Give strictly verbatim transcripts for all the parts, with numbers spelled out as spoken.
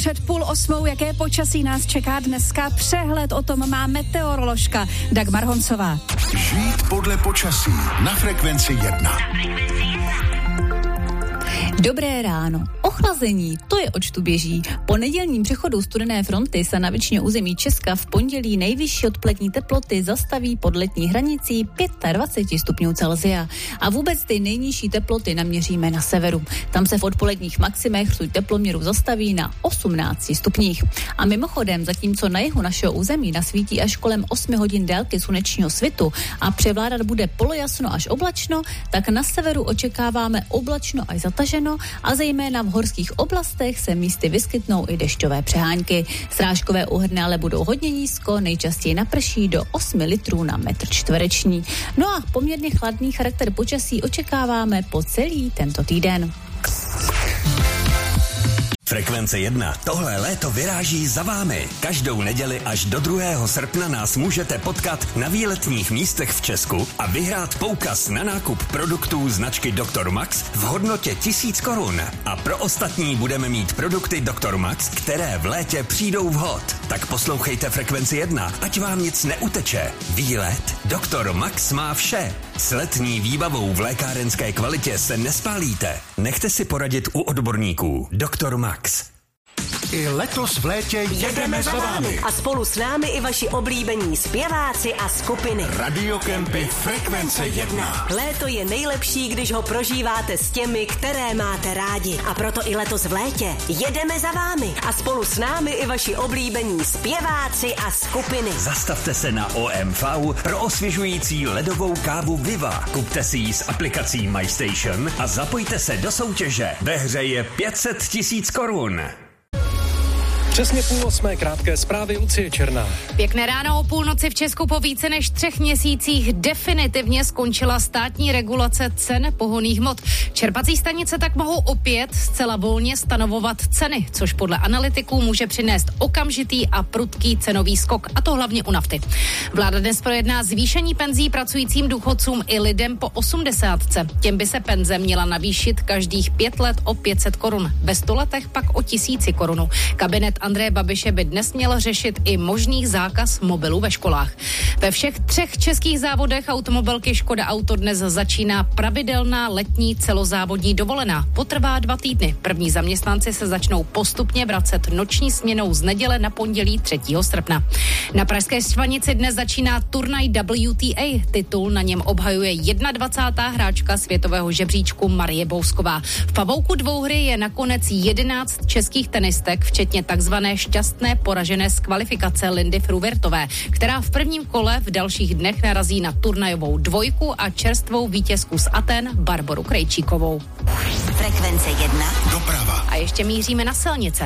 Před půl osmou, jaké počasí nás čeká dneska, přehled o tom má meteoroložka Dagmar Honcová. Žít podle počasí na frekvenci jedna. Dobré ráno. Ochlazení, to je oč tu běží. Po nedělním přechodu studené fronty se na většině území Česka v pondělí nejvyšší odpolední teploty zastaví pod letní hranicí dvacet pět stupňů Celsia. A vůbec ty nejnižší teploty naměříme na severu. Tam se v odpoledních maximech svůj teploměru zastaví na osmnácti stupních. A mimochodem, zatímco na jihu našeho území nasvítí až kolem osmi hodin délky slunečního svitu a převládat bude polojasno až oblačno, tak na severu očekáváme oblačno až zataženo a zejména v horských oblastech se místy vyskytnou i dešťové přehánky. Srážkové úhrny ale budou hodně nízko, nejčastěji naprší do osmi litrů na metr čtvereční. No a poměrně chladný charakter počasí očekáváme po celý tento týden. Frekvence jedna. Tohle léto vyráží za vámi. Každou neděli až do druhého srpna nás můžete potkat na výletních místech v Česku a vyhrát poukaz na nákup produktů značky doktor Max v hodnotě tisíc korun. A pro ostatní budeme mít produkty doktor Max, které v létě přijdou vhod. Tak poslouchejte Frekvenci jedna, ať vám nic neuteče. Výlet doktor Max má vše. S letní výbavou v lékárenské kvalitě se nespálíte. Nechte si poradit u odborníků. doktor Max. I letos v létě jedeme za vámi. A spolu s námi i vaši oblíbení zpěváci a skupiny. Radiokempy Frekvence jedna. Léto je nejlepší, když ho prožíváte s těmi, které máte rádi. A proto i letos v létě jedeme za vámi. A spolu s námi i vaši oblíbení zpěváci a skupiny. Zastavte se na O M V pro osvěžující ledovou kávu Viva. Kupte si ji s aplikací MyStation a zapojte se do soutěže. Ve hře je pět set tisíc korun. Přesně půl osmé, krátké zprávy, Lucie Černá. Pěkné ráno. O půlnoci v Česku po více než třech měsících definitivně skončila státní regulace cen pohonných hmot. Čerpací stanice tak mohou opět zcela volně stanovovat ceny, což podle analytiků může přinést okamžitý a prudký cenový skok, a to hlavně u nafty. Vláda dnes projedná zvýšení penzí pracujícím důchodcům i lidem po osmdesátce. Těm by se penze měla navýšit každých pět let o pět set korun. Ve sto letech pak o tisíci korunu. Kabinet Andreje Babiše by dnes měl řešit i možný zákaz mobilů ve školách. Ve všech třech českých závodech automobilky Škoda Auto dnes začíná pravidelná letní celozávodní dovolená. Potrvá dva týdny. První zaměstnanci se začnou postupně vracet noční směnou z neděle na pondělí třetího srpna. Na pražské Štvanici dnes začíná turnaj W T A. Titul na něm obhajuje dvacátá jedna hráčka světového žebříčku Marie Bousková. V pavouku dvouhry je nakonec jedenáct českých tenistek, včetně takzvané šťastné poražené z kvalifikace Lindy Fruwertové, která v prvním kole v dalších dnech narazí na turnajovou dvojku a čerstvou vítězku z Aten Barboru Krejčíkovou. Frekvence jedna. Doprava. A ještě míříme na silnice.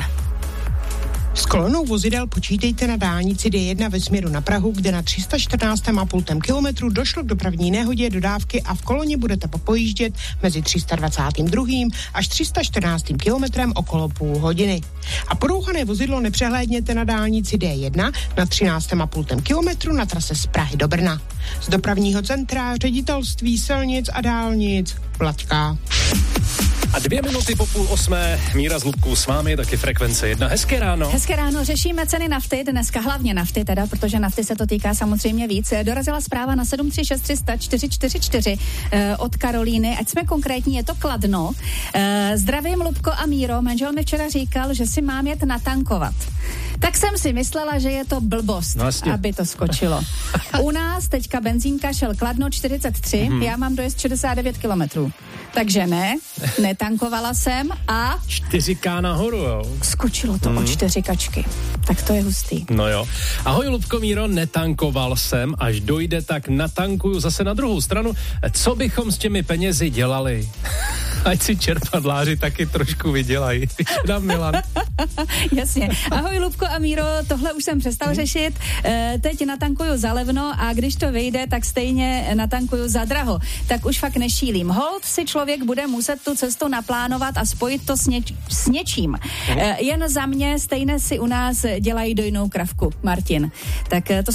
S kolonou vozidel počítejte na dálnici D jedna ve směru na Prahu, kde na tři sta čtrnáct celá pět kilometru došlo k dopravní nehodě dodávky a v koloně budete popojíždět mezi tři sta dvacátým druhým až tři sta čtrnáctým kilometrem okolo půl hodiny. A porouchané vozidlo nepřehlédněte na dálnici D jedna na třináct celá pět kilometru na trase z Prahy do Brna. Z dopravního centra Ředitelství silnic a dálnic Vlaďka. A dvě minuty po půl osmé, Míra z Lubků s vámi, taky Frekvence jedna. Hezké ráno. Hezké ráno, řešíme ceny nafty, dneska hlavně nafty teda, protože nafty se to týká samozřejmě víc. Dorazila zpráva na sedm tři šest tři sta čtyři čtyři čtyři eh, od Karolíny, ať jsme konkrétní, je to Kladno. Eh, zdravím Lubko a Míro, manžel mi včera říkal, že si mám jet natankovat. Tak jsem si myslela, že je to blbost, no, aby to skočilo. U nás teďka benzínka šel Kladno čtyřicet tři, mm-hmm. já mám dojezd šedesát devět kilometrů. Takže ne, netankovala jsem a... čtyři ká nahoru, jo. Skočilo to mm. o čtyři kačky. Tak to je hustý. No jo. Ahoj Lubko, Míro, netankoval jsem, až dojde, tak natankuju zase na druhou stranu. Co bychom s těmi penězi dělali? Ať si čerpadláři taky trošku vydělají. Dám Milan. Jasně. Ahoj Lubko a Míro, tohle už jsem přestal řešit. E, teď natankuju za levno a když to vyjde, tak stejně natankuju za draho. Tak už fakt nešílím. Holt si člověk bude muset tu cestu naplánovat a spojit to s, něč- s něčím. E, jen za mě stejně si u nás dělají dojnou kravku, Martin. Tak to